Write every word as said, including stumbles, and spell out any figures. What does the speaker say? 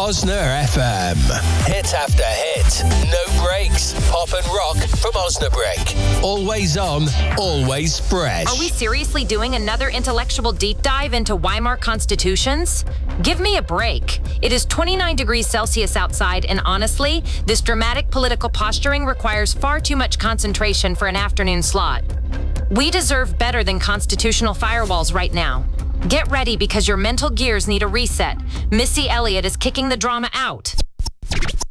Osner F M. Hit after hit. No breaks. Pop and rock from Osnabrück. Always on, always fresh. Are we seriously doing another intellectual deep dive into Weimar constitutions? Give me a break. It is twenty-nine degrees Celsius outside, and honestly, this dramatic political posturing requires far too much concentration for an afternoon slot. We deserve better than constitutional firewalls right now. Get ready because your mental gears need a reset. Missy Elliott is kicking the drama out.